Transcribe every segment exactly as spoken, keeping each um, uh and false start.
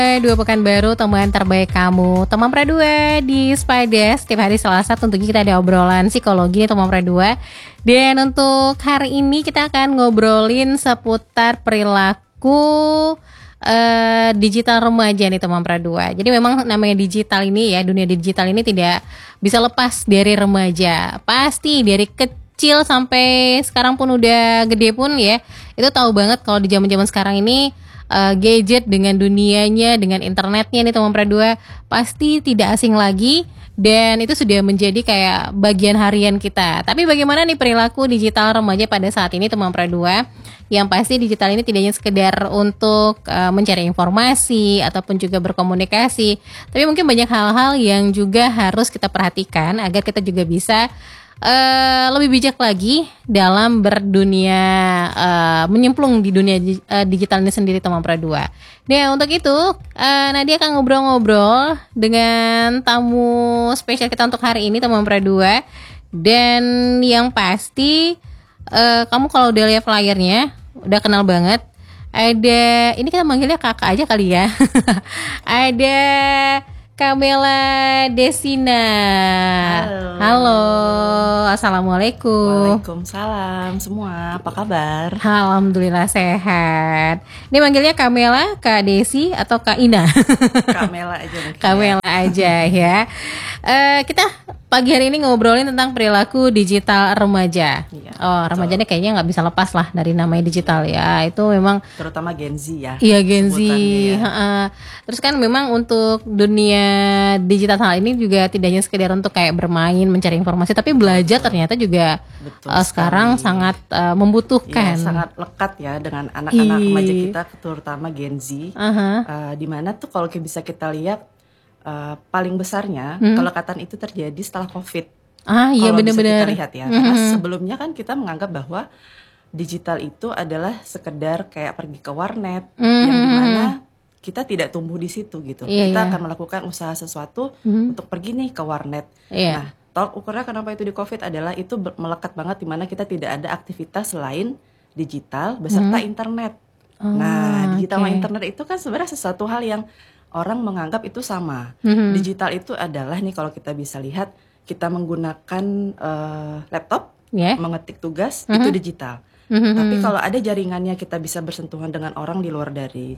Dua pekan baru, teman terbaik kamu. Teman Pradua di Spides. Setiap hari Selasa tentunya kita ada obrolan psikologi nih teman Pradua. Dan untuk hari ini kita akan ngobrolin seputar perilaku uh, digital remaja nih teman Pradua. Jadi memang namanya digital ini ya, dunia digital ini tidak bisa lepas dari remaja. Pasti dari kecil sampai sekarang pun udah gede pun ya, itu tahu banget kalau di zaman-zaman sekarang ini Uh, gadget dengan dunianya, dengan internetnya nih teman Pradua pasti tidak asing lagi, dan itu sudah menjadi kayak bagian harian kita. Tapi bagaimana nih perilaku digital remaja pada saat ini teman Pradua? Yang pasti digital ini tidak hanya sekedar untuk uh, mencari informasi ataupun juga berkomunikasi, tapi mungkin banyak hal-hal yang juga harus kita perhatikan agar kita juga bisa Uh, lebih bijak lagi dalam berdunia uh, menyemplung di dunia uh, digital ini sendiri teman Pradua. Nah untuk itu uh, Nadia akan ngobrol-ngobrol dengan tamu spesial kita untuk hari ini teman Pradua. Dan yang pasti uh, kamu kalau udah lihat flyernya udah kenal banget. Ada, ini kita manggilnya kakak aja kali ya. Ada Kamela Desina. Halo. Halo. Assalamualaikum. Waalaikumsalam semua. Apa kabar? Alhamdulillah sehat. Ini manggilnya Kamela, Kak Desi atau Kak Ina? Kamela aja nih. Kamela aja ya. Uh, kita pagi hari ini ngobrolin tentang perilaku digital remaja. Iya, oh, remajanya kayaknya nggak bisa lepas lah dari namanya digital ya. Itu memang terutama Gen Z ya. Iya Gen Z. Ya. Terus kan memang untuk dunia digital hal ini juga tidak hanya sekedar untuk kayak bermain, mencari informasi, tapi belajar ternyata juga uh, sekarang sangat uh, membutuhkan. Iya, sangat lekat ya dengan anak-anak remaja kita, terutama Gen Z. Uh-huh. Uh, dimana tuh kalau bisa kita lihat uh, paling besarnya hmm. kelekatan itu terjadi setelah COVID. Ah iya benar-benar. Kita lihat ya. Mm-hmm. Karena sebelumnya kan kita menganggap bahwa digital itu adalah sekedar kayak pergi ke warnet, mm-hmm. yang dimana kita tidak tumbuh di situ gitu. Yeah, kita yeah. akan melakukan usaha sesuatu mm-hmm. untuk pergi nih ke warnet. Yeah. Nah, tolak ukurnya kenapa itu di COVID adalah itu melekat banget dimana kita tidak ada aktivitas selain digital beserta mm-hmm. internet. Oh, nah, digital okay. sama internet itu kan sebenarnya sesuatu hal yang orang menganggap itu sama. Mm-hmm. Digital itu adalah nih kalau kita bisa lihat, kita menggunakan uh, laptop, yeah. mengetik tugas, mm-hmm. itu digital. Mm-hmm. Tapi kalau ada jaringannya kita bisa bersentuhan dengan orang di luar dari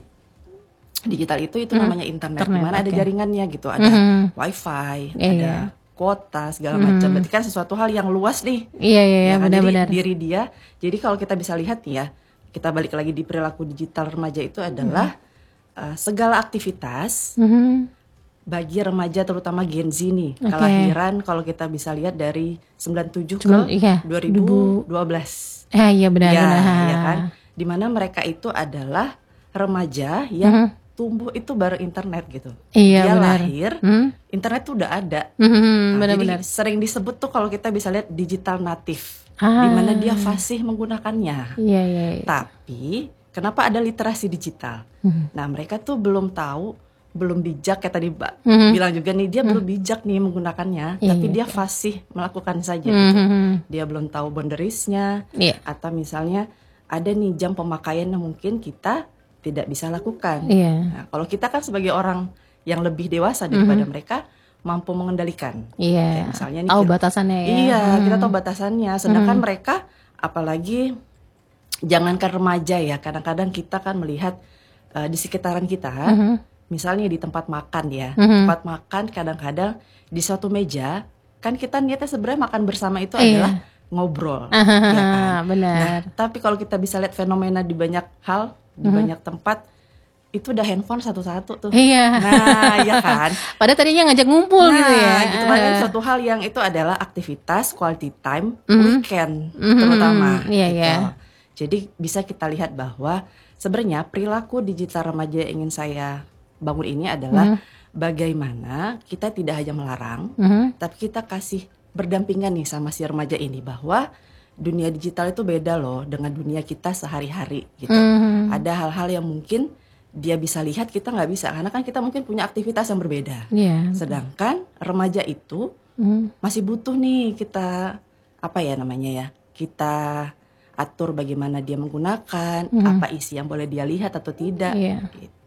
digital itu, itu mm-hmm. namanya internet. Internet dimana okay. ada jaringannya gitu, ada mm-hmm. wifi, yeah, ada yeah. kuota segala mm-hmm. macam. Berarti kan sesuatu hal yang luas nih. Iya iya iya benar-benar. Diri dia. Jadi kalau kita bisa lihat nih ya, kita balik lagi di perilaku digital remaja itu adalah mm-hmm. uh, segala aktivitas. Mm-hmm. Bagi remaja terutama Gen Z nih, okay. kelahiran kalau kita bisa lihat dari sembilan puluh tujuh ke iya, dua ribu dua belas. Eh, iya benar ya, benar. Ya kan? Dimana mereka itu adalah remaja yang mm-hmm. tumbuh itu baru internet gitu. Iya, Dia benar. lahir, mm-hmm. internet tuh udah ada. Mm-hmm, nah, benar-benar. Jadi sering disebut tuh kalau kita bisa lihat digital native, ah. dimana dia fasih menggunakannya. Iya, iya, iya. Tapi kenapa ada literasi digital? Mm-hmm. Nah mereka tuh belum tahu, belum bijak kayak tadi Mbak mm-hmm. bilang juga nih, dia mm-hmm. belum bijak nih menggunakannya, yeah, tapi yeah, dia yeah. fasih melakukan saja mm-hmm. gitu. Dia belum tahu boundariesnya, yeah. atau misalnya ada nih jam pemakaian yang mungkin kita tidak bisa lakukan. Yeah. Nah, kalau kita kan sebagai orang yang lebih dewasa daripada mm-hmm. mereka mampu mengendalikan. Iya. Yeah. Misalnya nih tahu kita, batasannya ya. Iya, mm-hmm. kita tahu batasannya. Sedangkan mm-hmm. mereka, apalagi jangankan remaja ya, kadang-kadang kita kan melihat uh, di sekitaran kita. Mm-hmm. Misalnya di tempat makan ya, mm-hmm. tempat makan kadang-kadang di suatu meja kan kita niatnya sebenarnya makan bersama itu iya. adalah ngobrol, ah, ya kan? Benar. Nah, tapi kalau kita bisa lihat fenomena di banyak hal, di mm-hmm. banyak tempat itu udah handphone satu-satu tuh. Iya. Nah, ya kan. Padahal tadinya ngajak ngumpul nah, gitu ya. Gitu kan uh. suatu hal yang itu adalah aktivitas quality time mm-hmm. weekend mm-hmm. terutama. Iya, gitu. iya. Jadi bisa kita lihat bahwa sebenarnya perilaku digital remaja yang ingin saya bangun ini adalah mm-hmm. bagaimana kita tidak hanya melarang, mm-hmm. tapi kita kasih berdampingan nih sama si remaja ini bahwa dunia digital itu beda loh dengan dunia kita sehari-hari gitu. Mm-hmm. Ada hal-hal yang mungkin dia bisa lihat kita nggak bisa, karena kan kita mungkin punya aktivitas yang berbeda. Yeah. Sedangkan remaja itu mm-hmm. masih butuh nih kita apa ya namanya ya, kita atur bagaimana dia menggunakan, mm-hmm. apa isi yang boleh dia lihat atau tidak, yeah. gitu.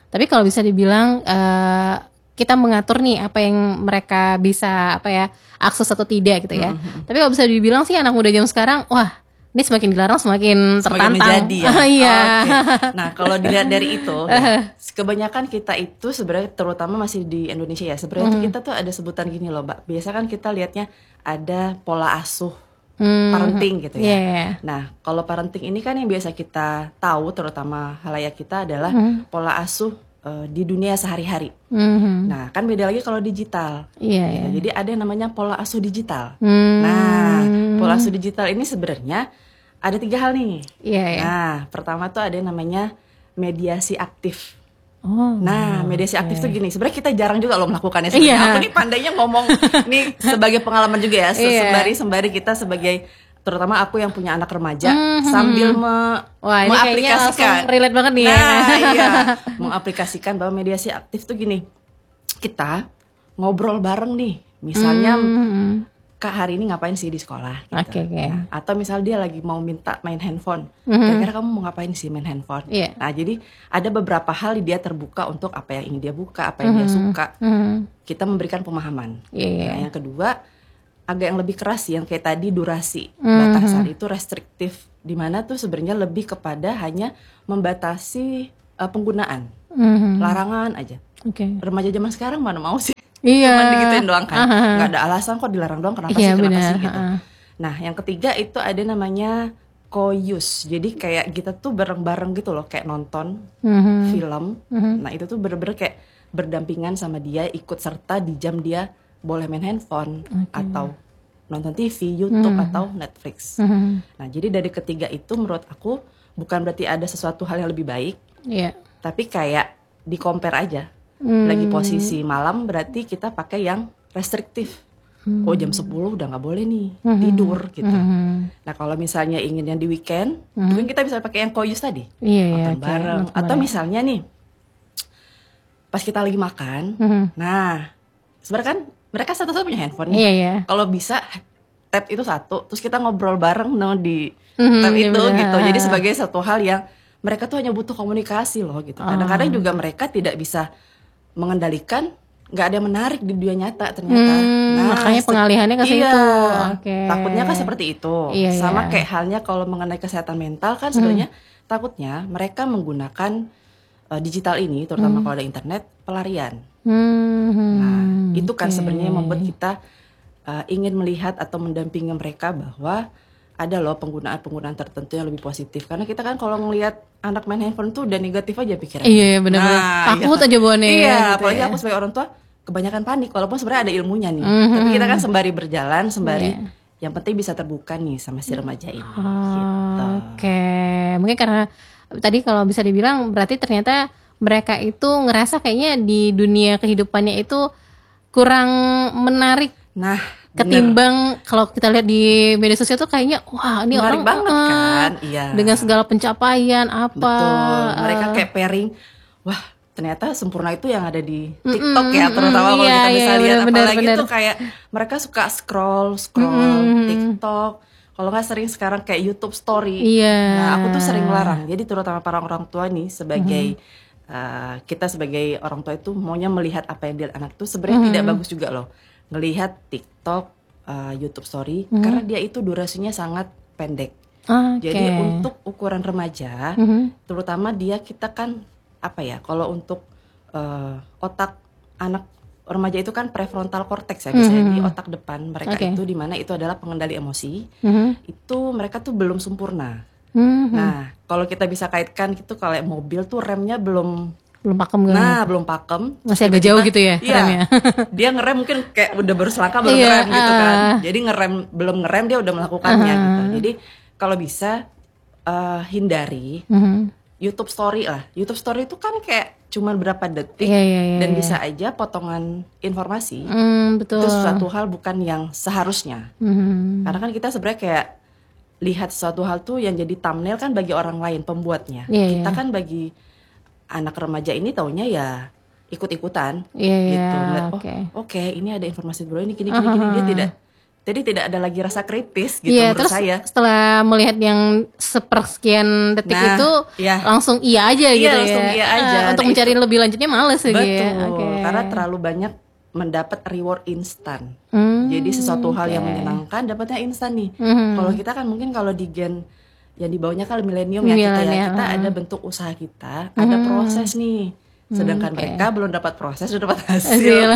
Tapi kalau bisa dibilang uh, kita mengatur nih apa yang mereka bisa apa ya akses atau tidak gitu ya. Mm-hmm. Tapi kalau bisa dibilang sih anak muda zaman sekarang, wah ini semakin dilarang semakin tertantang. Semakin menjadi ya. Oh, iya. Oh, okay. Nah kalau dilihat dari itu, ya, kebanyakan kita itu sebenarnya terutama masih di Indonesia ya. Sebenarnya mm. kita tuh ada sebutan gini loh, Mbak. Biasa kan kita lihatnya ada pola asuh. Hmm, parenting gitu ya. Yeah. Nah, kalau parenting ini kan yang biasa kita tahu, terutama halayak kita adalah hmm. pola asuh uh, di dunia sehari-hari. Hmm. Nah, kan beda lagi kalau digital. Yeah, gitu. yeah. Jadi ada yang namanya pola asuh digital. Hmm. Nah, pola asuh digital ini sebenarnya ada tiga hal nih. Yeah, yeah. Nah, pertama tuh ada yang namanya mediasi aktif. Oh, nah, mediasi aktif okay. tuh gini. Sebenarnya kita jarang juga loh melakukannya. Sebenarnya yeah. aku nih pandainya ngomong nih sebagai pengalaman juga ya. Yeah. Sembari sembari kita sebagai terutama aku yang punya anak remaja mm-hmm. sambil me, Wah, ini mengaplikasikan. Relate banget nih. Nah, ya. iya, mengaplikasikan bahwa mediasi aktif tuh gini. Kita ngobrol bareng nih. Misalnya mm-hmm. Kak hari ini ngapain sih di sekolah gitu. Okay, okay. Nah, atau misal dia lagi mau minta main handphone. Mm-hmm. Kira-kira kamu mau ngapain sih main handphone? Yeah. Nah, jadi ada beberapa hal dia terbuka untuk apa yang ingin dia buka, apa yang mm-hmm. dia suka. Mm-hmm. Kita memberikan pemahaman. Yeah. Nah, yang kedua agak yang lebih keras sih, yang kayak tadi durasi, mm-hmm. batasan itu restriktif. Dimana tuh sebenarnya lebih kepada hanya membatasi uh, penggunaan. Mm-hmm. Larangan aja. Okay. Remaja zaman sekarang mana mau sih? Iya. Cuman digituin doang kan. Uh-huh. Nggak ada alasan kok dilarang doang. Kenapa iya, sih? Kenapa bener. sih gitu. Uh-huh. Nah, yang ketiga itu ada namanya co-use. Jadi kayak kita tuh bareng-bareng gitu loh, kayak nonton mm-hmm. film. Mm-hmm. Nah, itu tuh bener-bener kayak berdampingan sama dia, ikut serta di jam dia boleh main handphone okay. atau nonton T V, YouTube mm-hmm. atau Netflix. Mm-hmm. Nah, jadi dari ketiga itu menurut aku bukan berarti ada sesuatu hal yang lebih baik. Iya. Yeah. Tapi kayak di compare aja. Hmm. Lagi posisi malam berarti kita pakai yang restriktif. Hmm. Oh jam sepuluh udah gak boleh nih hmm. tidur gitu. Hmm. Nah kalau misalnya ingin yang di weekend, hmm. mungkin kita bisa pakai yang co-use tadi. Iya, nonton iya, bareng. Okay. Atau misalnya nih, pas kita lagi makan, hmm. nah sebenarnya kan mereka satu-satu punya handphone nih. Iya, iya. Kalau bisa tab itu satu, terus kita ngobrol bareng no, di hmm, tab itu iya, gitu. Jadi sebagai satu hal yang mereka tuh hanya butuh komunikasi loh gitu. Kadang-kadang oh. juga mereka tidak bisa mengendalikan, nggak ada yang menarik di dunia nyata ternyata. Hmm, nah, makanya pengalihannya ke situ. Iya, okay. takutnya kan seperti itu. Iya, Sama iya. kayak halnya kalau mengenai kesehatan mental kan sebenarnya hmm. takutnya mereka menggunakan uh, digital ini, terutama hmm. kalau ada internet, pelarian. Hmm. Nah, itu kan okay. sebenarnya membuat kita uh, ingin melihat atau mendampingi mereka bahwa ada loh penggunaan-penggunaan tertentu yang lebih positif. Karena kita kan kalau ngelihat anak main handphone tuh udah negatif aja pikirannya. Iya benar-benar. Nah, takut iya. aja bawaannya. Iya, gitu apalagi ya. aku sebagai orang tua kebanyakan panik. Walaupun sebenarnya ada ilmunya nih. Mm-hmm. Tapi kita kan sembari berjalan, sembari yeah. yang penting bisa terbuka nih sama si remaja ini. Oh, gitu. Oke, okay. Mungkin karena tadi kalau bisa dibilang berarti ternyata mereka itu ngerasa kayaknya di dunia kehidupannya itu kurang menarik. Nah, ketimbang kalau kita lihat di media sosial tuh kayaknya wah ini menarik orang banget uh, kan iya. dengan segala pencapaian apa betul mereka uh, kayak pairing wah ternyata sempurna itu yang ada di TikTok mm, ya terutama mm, kalau iya, kita bisa iya, lihat bener, apalagi bener. tuh kayak mereka suka scroll scroll mm, TikTok kalau nggak sering sekarang kayak YouTube Story iya. Nah aku tuh sering larang jadi terutama para orang tua nih sebagai mm. uh, kita sebagai orang tua itu maunya melihat apa yang dia anak tuh sebenarnya mm. tidak bagus juga loh ngelihat TikTok, uh, YouTube Story, mm-hmm. karena dia itu durasinya sangat pendek. Okay. Jadi untuk ukuran remaja, mm-hmm. terutama dia kita kan apa ya? Kalau untuk uh, otak anak remaja itu kan prefrontal cortex ya, biasanya mm-hmm. di otak depan mereka okay. itu di mana itu adalah pengendali emosi. Mm-hmm. Itu mereka tuh belum sempurna. Mm-hmm. Nah, kalau kita bisa kaitkan gitu kalau mobil tuh remnya belum belum pakem gitu. Nah, belum pakem. Masih agak jauh gitu ya iya, remnya. Dia ngerem mungkin kayak udah baru selangkah baru iya, ngerem gitu kan. Uh, Jadi ngerem belum ngerem dia udah melakukannya uh, gitu. Jadi kalau bisa uh, hindari uh-huh. YouTube Story lah. YouTube Story itu kan kayak cuman berapa detik iya, iya, iya, dan iya. bisa aja potongan informasi. Mm, betul. Itu sesuatu hal bukan yang seharusnya. Uh-huh. Karena kan kita sebenarnya kayak lihat sesuatu hal tuh yang jadi thumbnail kan bagi orang lain pembuatnya. Yeah, kita yeah. kan bagi anak remaja ini taunya ya ikut-ikutan yeah, gitu. Yeah, Ngeliat, oh oke, okay. okay, ini ada informasi dulu ini gini gini uh-huh. gini dia tidak Jadi tidak ada lagi rasa kritis gitu yeah, menurut terus saya. Setelah melihat yang sepersekian detik nah, itu yeah. langsung iya aja iya, gitu langsung ya. Iya aja. Uh, untuk nah, mencari itu, lebih lanjutnya males betul, gitu ya. Okay. Karena terlalu banyak mendapat reward instan. Hmm, Jadi sesuatu hal okay. yang menyenangkan dapatnya instan nih. Hmm. Kalau kita kan mungkin kalau di gen yang dibawanya kan milenium ya kita ya. Kita ada bentuk usaha kita, hmm. ada proses nih. Sedangkan hmm, okay. mereka belum dapat proses, sudah dapat hasil.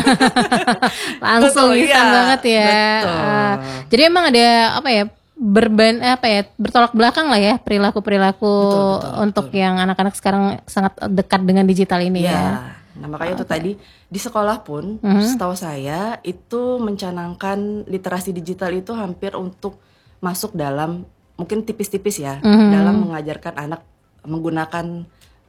Langsung instan iya, banget ya. Uh, jadi emang ada apa ya berban apa ya bertolak belakang lah ya perilaku-perilaku betul, betul, untuk betul. Yang anak-anak sekarang sangat dekat dengan digital ini ya. ya. Nah makanya okay. itu tadi di sekolah pun uh-huh. setahu saya itu mencanangkan literasi digital itu hampir untuk masuk dalam mungkin tipis-tipis ya uh-huh. dalam mengajarkan anak menggunakan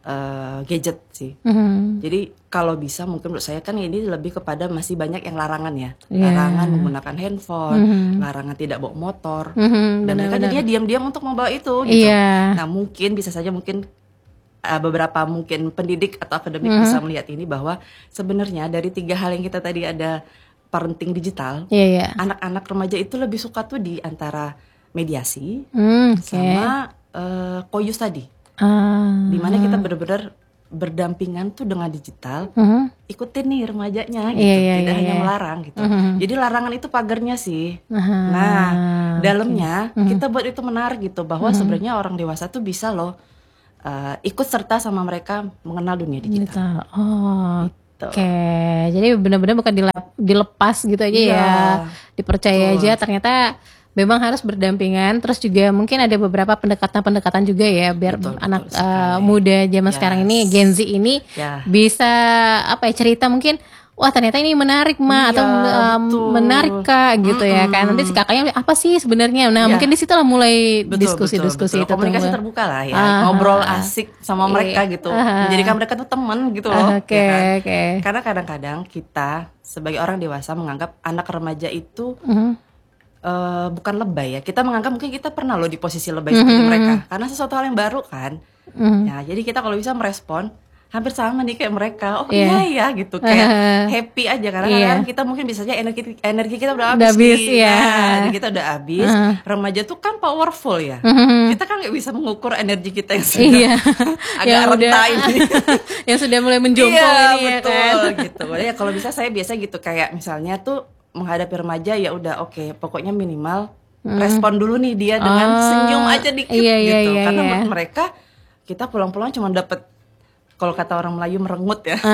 Uh, gadget sih. Mm-hmm. Jadi kalau bisa mungkin menurut saya kan ini lebih kepada masih banyak yang larangan ya. Yeah. Larangan menggunakan handphone, mm-hmm. larangan tidak bawa motor. Mm-hmm, dan mereka jadinya diam-diam untuk membawa itu gitu. Yeah. Nah, mungkin bisa saja mungkin uh, beberapa mungkin pendidik atau akademik mm-hmm. bisa melihat ini bahwa sebenarnya dari tiga hal yang kita tadi ada parenting digital, yeah, yeah. anak-anak remaja itu lebih suka tuh di antara mediasi mm, okay. sama uh, koyus tadi. Ah, dimana kita benar-benar berdampingan tuh dengan digital, uh-huh. ikutin nih remajanya gitu, yeah, yeah, tidak yeah, hanya yeah. melarang gitu. Uh-huh. Jadi larangan itu pagarnya sih. Uh-huh. Nah, dalamnya okay. uh-huh. kita buat itu menarik gitu, bahwa uh-huh. sebenarnya orang dewasa tuh bisa loh uh, ikut serta sama mereka mengenal dunia digital. Oh, gitu. Oke, okay. Jadi benar-benar bukan dilep- dilepas gitu aja yeah. ya, dipercaya Betul. Aja. Ternyata memang harus berdampingan, terus juga mungkin ada beberapa pendekatan-pendekatan juga ya biar betul, anak betul uh, muda zaman yes. sekarang ini Gen Z ini yeah. bisa apa ya cerita mungkin wah ternyata ini menarik ma iya, atau um, menarik kak gitu mm-hmm. ya kan nanti si kakaknya apa sih sebenarnya nah yeah. mungkin di situ lah mulai diskusi-diskusi itu komunikasi tunggu. Terbuka lah ya uh-huh. ngobrol asik sama mereka gitu uh-huh. menjadikan mereka tuh teman gitu loh uh, okay, ya kan? okay. Karena kadang-kadang kita sebagai orang dewasa menganggap anak remaja itu uh-huh. Uh, bukan lebay ya, kita menganggap mungkin kita pernah loh di posisi lebay mm-hmm. seperti mereka karena sesuatu hal yang baru kan mm-hmm. ya jadi kita kalau bisa merespon hampir sama nih kayak mereka oh yeah. iya ya gitu kayak uh, happy aja karena yeah. kadang kita mungkin bisa aja energi energi kita udah habis, habis nih ya. Nah, kita udah habis uh. remaja tuh kan powerful ya mm-hmm. kita kan nggak bisa mengukur energi kita yang sudah yeah. agak rendah ini yang sudah mulai menjompong yeah, ini betul, ya kan gitu ya kalau bisa saya biasa gitu kayak misalnya tuh menghadapi remaja ya udah oke okay, pokoknya minimal hmm. respon dulu nih dia dengan oh, senyum aja dikit iya, gitu iya, iya, karena iya. menurut mereka kita pulang-pulang cuma dapet kalau kata orang Melayu merengut ya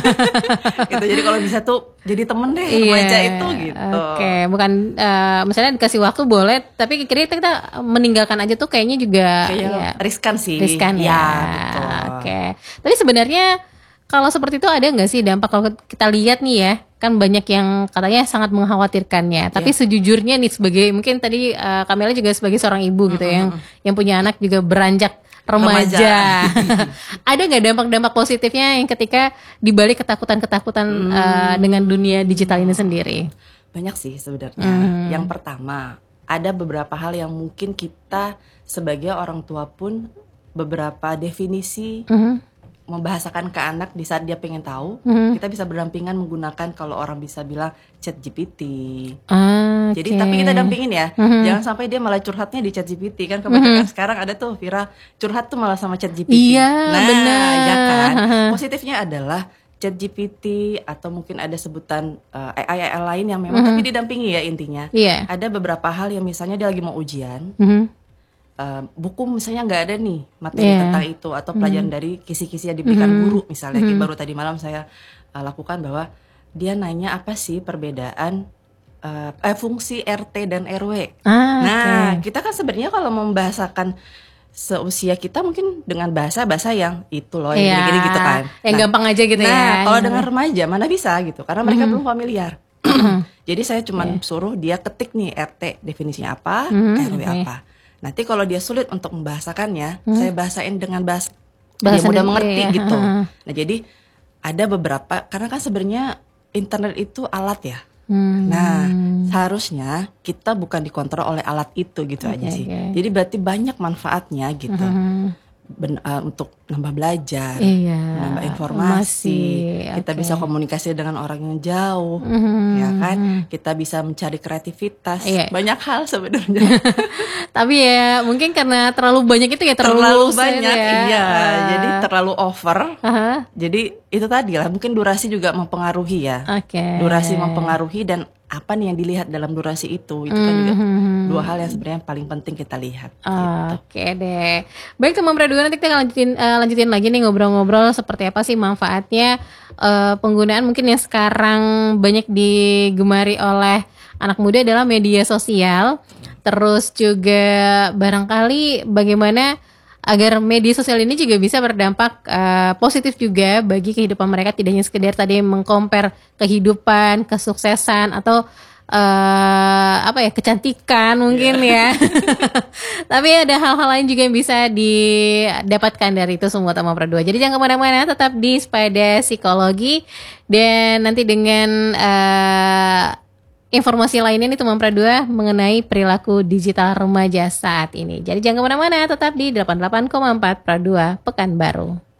gitu jadi kalau bisa tuh jadi temen deh remaja yeah, itu gitu oke okay. bukan uh, misalnya dikasih waktu boleh tapi kira kita, kita meninggalkan aja tuh kayaknya juga kayaknya ya, riskan sih riskan ya, ya betul. Oke okay. Tapi sebenarnya kalau seperti itu ada nggak sih dampak kalau kita lihat nih ya kan banyak yang katanya sangat mengkhawatirkannya tapi yeah. sejujurnya nih sebagai mungkin tadi uh, Kamela juga sebagai seorang ibu gitu mm-hmm. yang yang punya anak juga beranjak remaja, remaja. Ada nggak dampak-dampak positifnya yang ketika dibalik ketakutan-ketakutan hmm. uh, dengan dunia digital ini sendiri? Banyak sih sebenarnya. Hmm. Yang pertama ada beberapa hal yang mungkin kita sebagai orang tua pun beberapa definisi hmm. membahasakan ke anak di saat dia pengen tahu, mm-hmm. kita bisa berdampingan menggunakan kalau orang bisa bilang Chat G P T. Ah, Jadi okay. tapi kita dampingin ya, mm-hmm. jangan sampai dia malah curhatnya di Chat G P T kan kebanyakan mm-hmm. sekarang ada tuh viral curhat tuh malah sama Chat G P T. Iya, nah, benar. Ya kan. Positifnya adalah Chat G P T atau mungkin ada sebutan uh, A I A I lain yang memang mm-hmm. tapi didampingi ya intinya. Yeah. Ada beberapa hal yang misalnya dia lagi mau ujian. Mm-hmm. Uh, buku misalnya nggak ada nih materi yeah. tentang itu atau pelajaran mm. dari kisi-kisi yang diberikan mm. guru misalnya mm. baru tadi malam saya uh, lakukan bahwa dia nanya apa sih perbedaan uh, eh, fungsi R T dan R W. Ah, nah okay. kita kan sebenarnya kalau membahasakan seusia kita mungkin dengan bahasa-bahasa yang itu loh yang yeah. gini-gini gitu kan yang nah, gampang aja gitu nah, ya kalau dengan remaja mana bisa gitu karena mereka mm. belum familiar. Jadi saya cuma yeah. suruh dia ketik nih R T definisinya apa mm. R W okay. apa. Nanti kalau dia sulit untuk membahasakannya, hmm. saya bahasain dengan bahasa dia mudah mengerti ya. Gitu. Nah jadi ada beberapa karena kan sebenarnya internet itu alat ya. Hmm. Nah seharusnya kita bukan dikontrol oleh alat itu gitu okay, aja sih. Okay. Jadi berarti banyak manfaatnya gitu. Hmm. ben, uh, untuk nambah belajar, iya, nambah informasi, masih, kita okay. bisa komunikasi dengan orang yang jauh, mm-hmm. ya kan, kita bisa mencari kreativitas, iya. banyak hal sebenarnya. Tapi ya mungkin karena terlalu banyak itu ya terlalu, terlalu banyak, ya. iya, uh, jadi terlalu over, uh-huh. jadi itu tadi lah, mungkin durasi juga mempengaruhi ya, okay. durasi mempengaruhi dan apa nih yang dilihat dalam durasi itu, itu kan juga mm-hmm. dua hal yang sebenarnya paling penting kita lihat. Oh, gitu. Oke okay deh. Baik teman Pradua, nanti kita akan lanjutin uh, lanjutin lagi nih ngobrol-ngobrol seperti apa sih manfaatnya uh, penggunaan mungkin yang sekarang banyak digemari oleh anak muda adalah media sosial. Terus juga barangkali bagaimana agar media sosial ini juga bisa berdampak uh, positif juga bagi kehidupan mereka, tidak hanya sekedar tadi mengcompare kehidupan, kesuksesan atau uh, apa ya kecantikan mungkin yeah. ya. Tapi ada hal-hal lain juga yang bisa didapatkan dari itu semua teman Pradua. Jadi jangan kemana-mana, tetap di Spada Psikologi dan nanti dengan uh, informasi lainnya nih teman Pradua mengenai perilaku digital remaja saat ini. Jadi jangan kemana-mana, tetap di delapan puluh delapan koma empat Pradua Pekanbaru.